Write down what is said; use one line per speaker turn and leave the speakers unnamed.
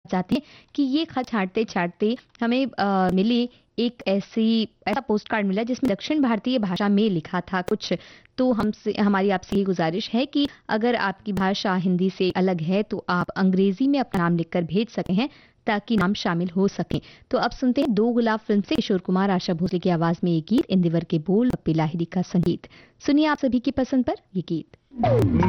चाहते हैं कि ये खत छाँटते छाँटते हमें मिले एक ऐसा पोस्ट कार्ड मिला जिसमें दक्षिण भारतीय भाषा में लिखा था कुछ। तो हमारी आपसे ये गुजारिश है कि अगर आपकी भाषा हिंदी से अलग है तो आप अंग्रेजी में अपना नाम लिखकर भेज सके हैं ताकि नाम शामिल हो सके। तो अब सुनते हैं दो गुलाब फिल्म से किशोर कुमार आशा भोसले की आवाज में ये गीत, इंदिवर के बोल, पप्पी लाहिरी का संगीत। सुनिए आप सभी की पसंद पर ये गीत।